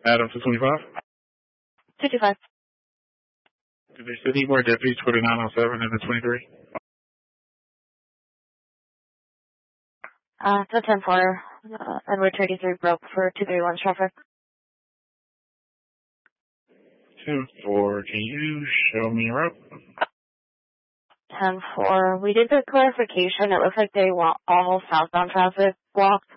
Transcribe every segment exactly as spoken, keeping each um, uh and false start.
Adam two twenty-five. two two five. Do they still need more deputies for the nine oh seven and the twenty-three? Uh, the ten four, uh, Edward thirty-three broke for two three one traffic. ten four, can you show me a route? ten four, we did the clarification. It looks like they want all southbound traffic blocked.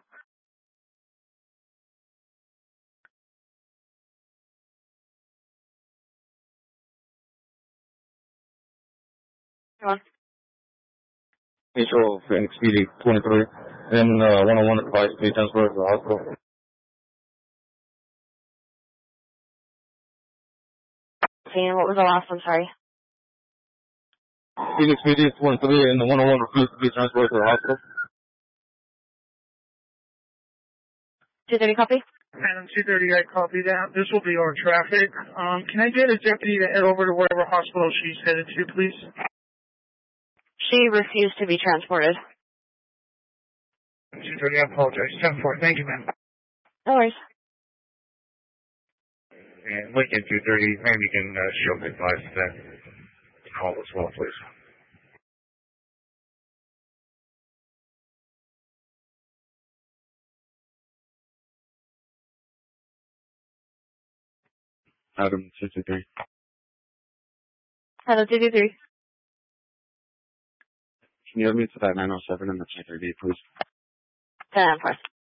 Come on. Mutual Phoenix P D twenty-three and uh, one oh one advice to be transferred to the hospital. See, what was the last one? Sorry. Phoenix P D twenty-three and the one oh one refused to be transferred to the hospital. two thirty copy? Adam two thirty, I copy that. This will be our traffic. Um, can I get a deputy to head over to whatever hospital she's headed to, please? She refused to be transported. two thirty, I apologize. ten four, thank you, ma'am. No worries. And Lincoln two thirty, maybe you can uh, show the advice that call as well, please. Adam two two three. Hello, two two three. Can you have me to that nine oh seven and the twenty-three D, please? ten four.